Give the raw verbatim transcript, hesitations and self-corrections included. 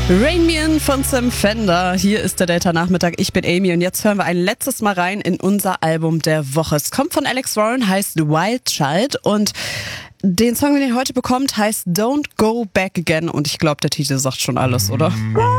Rain Me In von Sam Fender. Hier ist der Delta-Nachmittag. Ich bin Amy und jetzt hören wir ein letztes Mal rein in unser Album der Woche. Es kommt von Alex Warren, heißt Wild Child und den Song, den ihr heute bekommt, heißt Don't Go Back Again und ich glaube, der Titel sagt schon alles, oder?